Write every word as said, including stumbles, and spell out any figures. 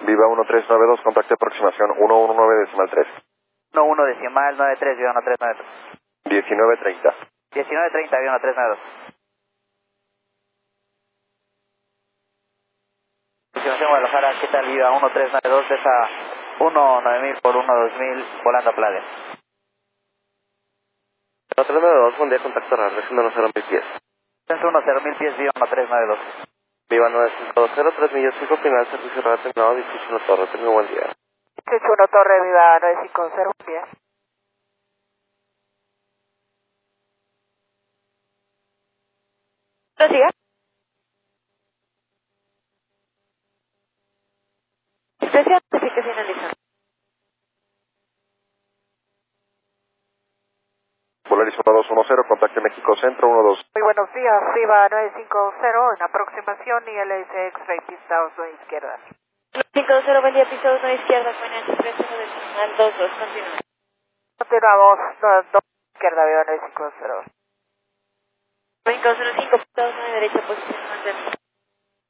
Viva uno tres nueve dos, contacto aproximación uno uno nueve decimal tres. uno uno decimal nueve tres, Viva uno tres nueve dos. diecinueve treinta. diecinueve treinta, Viva uno tres nueve dos. Aproximación Guadalajara, ¿qué tal? Viva uno tres nueve dos, deja uno nueve mil por uno dos mil, volando a Playa. uno tres nueve dos, buen día, contacto a la región de uno cero mil pies. uno cero mil pies, Viva uno tres nueve dos. Viva nueve cinco dos cero, tres millas cinco, final servicio radio terminado, dieciocho uno Torre, tenga buen día. dieciocho uno Torre, Viva nueve cinco cero pies. ¿Lo sigue? Especial, así que finaliza. Volaris uno dos uno cero, contacto México Centro uno dos. Muy buenos días, Viva nueve cinco cero, en aproximación I L S X-Ray, pista dos izquierda. nueve cinco cero, buen día, piso uno izquierda, con el tres uno decimal dos dos, continúa. Continuamos, dos izquierda, Viva nueve cinco cero. nueve cinco cero cinco, piso uno derecha, posición más